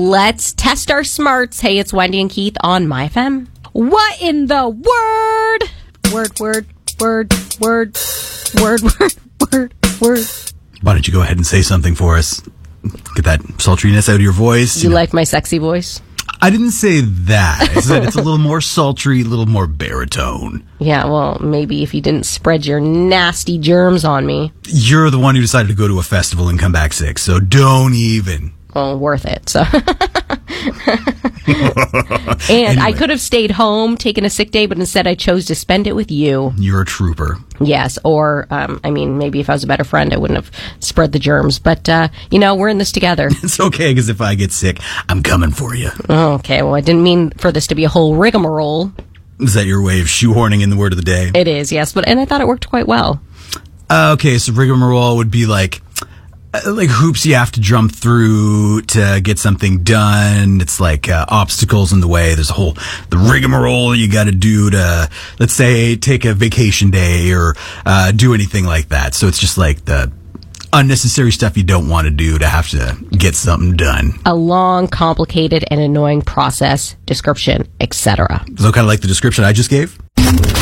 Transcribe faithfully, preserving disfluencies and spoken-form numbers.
let's test our smarts. Hey, it's Wendy and Keith on My F M. What in the word? Word, word, word, word, word, word, word, word. Why don't you go ahead and say something for us? Get that sultriness out of your voice. Do you, you know. like my sexy voice? I didn't say that. I said it's a little more sultry, a little more baritone. Yeah, well, maybe if you didn't spread your nasty germs on me. You're the one who decided to go to a festival and come back sick, so don't even. Well, worth it, so. And anyway. I could have stayed home, taken a sick day, but instead I chose to spend it with you. You're a trooper. Yes, or, um, I mean, maybe if I was a better friend, I wouldn't have spread the germs. But, uh, you know, we're in this together. It's okay, because if I get sick, I'm coming for you. Okay, well, I didn't mean for this to be a whole rigmarole. Is that your way of shoehorning in the word of the day? It is, yes, but and I thought it worked quite well. Uh, okay, so rigmarole would be like... like hoops you have to jump through to get something done. It's like uh, obstacles in the way. There's a whole the rigmarole you got to do to, let's say, take a vacation day or uh, do anything like that. So it's just like the unnecessary stuff you don't want to do to have to get something done. A long, complicated, and annoying process, description, et cetera. So kind of like the description I just gave?